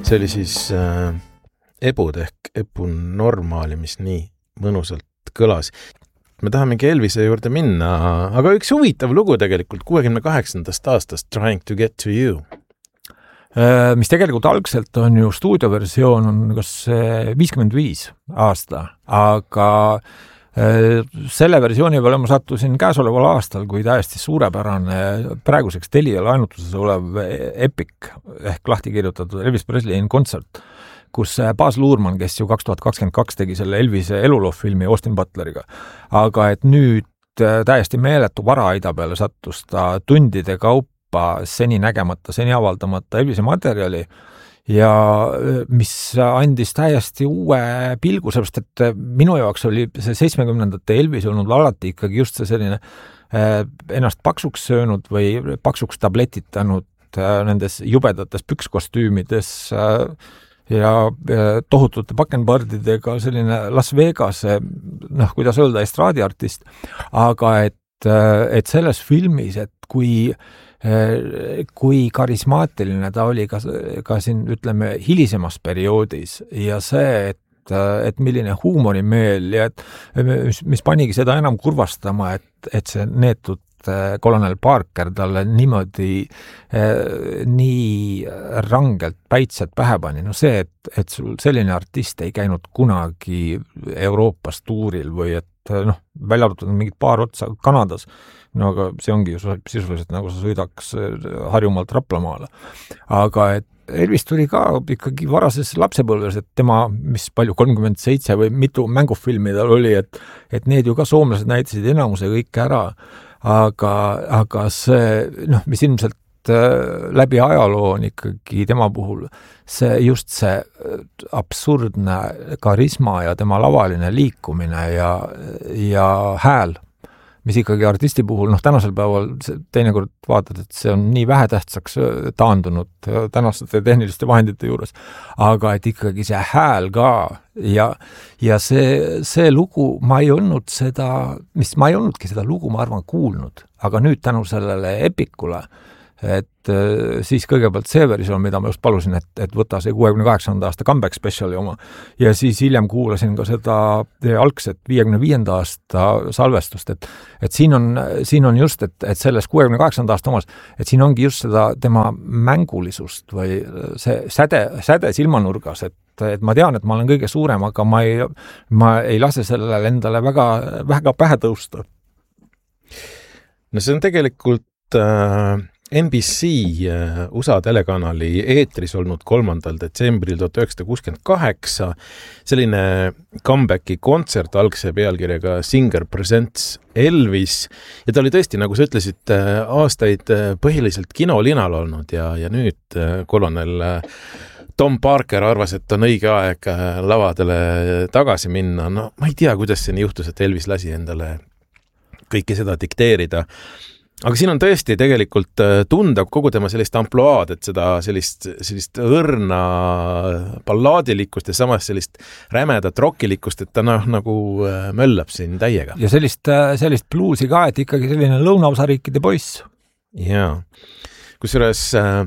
See oli siis ebud ehk epunormaali, mis nii mõnusalt kõlas. Me tahamegi Elvise juurde minna, aga üks huvitav lugu tegelikult 68. aastast Trying to Get to You. Mis tegelikult algselt on ju stuudioversioon on kas 55 aasta, aga selle versiooni peale ma sattusin käesoleval aastal, kui täiesti suurepärane praeguseks Telia laenutuses olev Epic ehk lahti kirjutatud Elvis Presley in Concert, kus Baz Luhrmann, kes ju 2022 tegi selle Elvise eluloofilmi Austin Butleriga. Aga et nüüd täiesti meeletu varaaida peale sattus ta tundide kaupa seni nägemata, seni avaldamata Elvise materjali ja mis andis täiesti uue pilgu, sellepärast et minu jaoks oli see 70ndate Elvis olnud alati ikkagi just see selline ennast paksuks söönud või paksuks tabletitanud nendes jubedates pükskostüümides ja tohutute pakenpardidega selline Las Vegase, kuidas öelda, estraadiartist, aga et selles filmis, et kui karismaatiline ta oli ka siin, ütleme, hilisemas perioodis ja see, et milline huumorimeel ja mis panigi seda enam kurvastama, et see neetud kolonel Parker talle niimoodi nii rangelt päitsed pähe pani. No see, et sul selline artist ei käinud kunagi Euroopas tuuril või et välja arvatud mingid paar otsa Kanadas, no aga see ongi ju sisuliselt nagu sa sõidaks Harjumaalt Raplamaale. Aga et Elvis tuli ka ikkagi varases lapsepõlves, et tema, mis palju 37 või mitu mängufilmi tal oli, et need ju ka soomlased näitasid enamuse kõik ära, aga see, mis ilmselt läbi ajaloo on ikkagi tema puhul see absurdne karisma ja tema lavaline liikumine ja hääl, mis ikkagi artisti puhul, tänasel päeval teinekord vaatad, et see on nii vähetähtsaks taandunud tänaste tehniliste vahendite juures, aga et ikkagi see hääl ka ja see lugu, ma ei olnudki seda lugu, ma arvan, kuulnud, aga nüüd tänu sellele Epicule, et siis kõigepealt see versioon, mida ma just palusin, et võta see 68. aasta comeback speciali oma ja siis hiljem kuulasin ka seda algset 55. aasta salvestust, et siin on just, et selles 68. aasta omas, et siin ongi just seda tema mängulisust või see säde silmanurgas, et ma tean, et ma olen kõige suurem, aga ma ei lase sellele endale väga pähe tõusta. No see on tegelikult NBC USA telekanali eetris olnud 3. detsembril 1968 selline comebacki kontsert algse pealkirjaga Singer Presents Elvis ja ta oli tõesti, nagu sa ütlesid, aastaid põhiliselt kinolinal olnud ja nüüd kolonel Tom Parker arvas, et on õige aeg lavadele tagasi minna. No ma ei tea, kuidas see nii juhtus, et Elvis lasi endale kõike seda dikteerida. Aga siin on tõesti tegelikult tunda kogu tema sellist amploaad, et seda sellist õrna ballaadilikkust ja samas sellist rämedat rockilikkust, et ta nagu möllab siin täiega. Ja sellist bluusi ka, et ikkagi selline lõunaosariikide poiss. Jaa. Kusjuures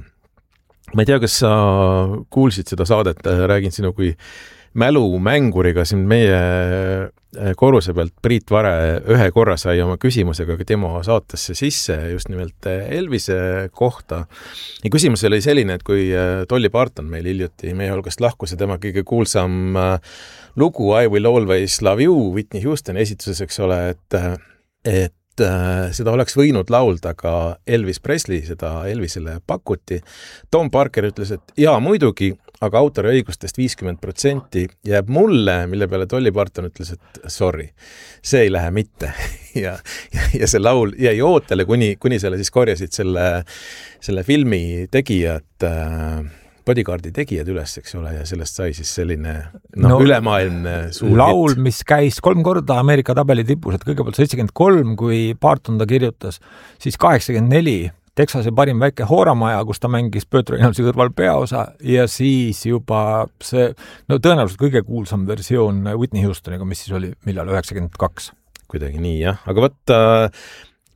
ma ei tea, kas sa kuulsid seda saadet, räägin sinu kui mälumänguriga siin meie korruse pealt Priit Vare ühe korra sai oma küsimusega ka demo saatesse sisse just nimelt Elvise kohta. Ja küsimus oli selline, et kui Dolly Parton meil hiljuti meie hulgast lahkus ja tema kõige kuulsam lugu I Will Always Love You Whitney Houstoni esituses, eks ole, et seda oleks võinud laulda ka Elvis Presley, seda Elvisele pakuti. Tom Parker ütles, et jaa, muidugi, aga autoriõigustest 50% jääb mulle, mille peale Dolly Parton ütles, et sorry, see ei lähe mitte. ja see laul jäi ootele, kuni selle siis korjasid selle filmi tegijad, Bodyguardi tegijad üles, eks ole, ja sellest sai siis selline ülemaailmne suur laul, mis käis 3 korda Ameerika tabeli tipus, et kõigepealt 73, kui Parton ta kirjutas, siis 84 Texase parim väike hooramaja, kus ta mängis Pöötro Inalsi kõrval peaosa ja siis juba see, tõenäoliselt kõige kuulsam versioon Whitney Houstoniga, mis siis oli millal 92. Kuidagi nii, jah. Aga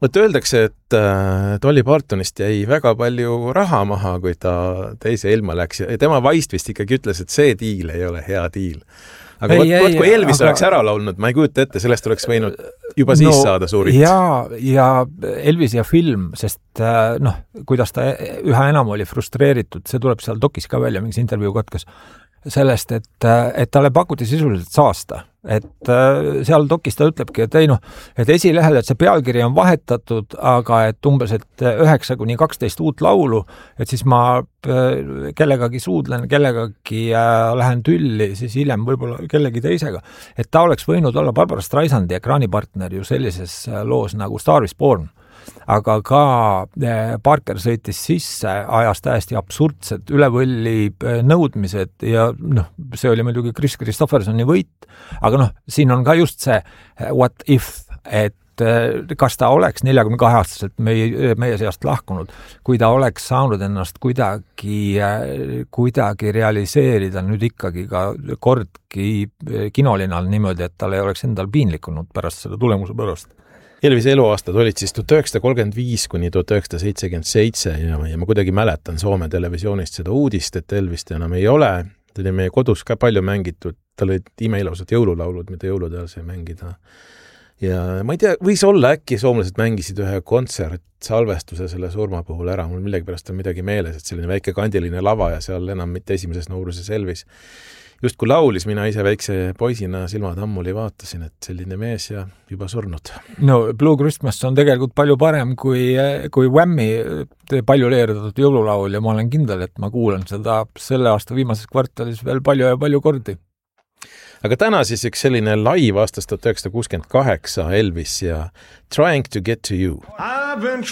Võt öeldakse, et Dolly Partonist jäi väga palju raha maha, kui ta teise ilma läks ja tema vaist vist ikkagi ütles, et see diil ei ole hea diil. Aga kui Elvis oleks ära laulnud, ma ei kujuta ette, sellest oleks võinud juba siis saada suurit. Ja Elvis ja film, sest kuidas ta üha enam oli frustreeritud, see tuleb seal dokis ka välja, mingis intervjuu katkes, sellest, et talle pakuti sisuliselt saasta. Et seal dokis ta ütlebki, et esilehel, et see pealkiri on vahetatud, aga et umbes, et 9-12 uut laulu, et siis ma kellegagi suudlen, kellegagi lähen tülli, siis hiljem võib-olla kellegi teisega. Et ta oleks võinud olla Barbara Streisandi ekraanipartner ju sellises loos nagu Star is Born. Aga ka Parker sõitis sisse, ajas täiesti absurdsed ülevõlli nõudmised ja see oli muidugi Chris Christophersoni võit, aga siin on ka just see what if, et kas ta oleks 42-aastaselt meie seast lahkunud, kui ta oleks saanud ennast kuidagi realiseerida nüüd ikkagi ka kordki kinolinal niimoodi, et tal ei oleks endal piinlikunud pärast selle tulemuse pärast. Elvise eluaastad olid siis 1935 kuni 1977 ja ma kuidagi mäletan Soome televisioonist seda uudist, et Elvist enam ei ole. Ta oli meie kodus ka palju mängitud, tal olid imeilusad jõululaulud, mida jõulude sai mängida. Ja ma ei tea, võis olla äkki soomlased mängisid ühe kontsertsalvestuse selle surma puhul ära, mul millegi pärast on midagi meeles, et selline väike kandiline lava ja seal enam mitte esimeses nooruses Elvis. Just kui laulis, mina ise väikse poisina silmad ammuli vaatasin, et selline mees ja juba surnud. No Blue Christmas on tegelikult palju parem kui Whammy palju leerdatud jõululaul ja ma olen kindel, et ma kuulan seda selle aasta viimases kvartalis veel palju ja palju kordi. Aga täna siis üks selline live aastast 1968 Elvis ja Trying to Get to You.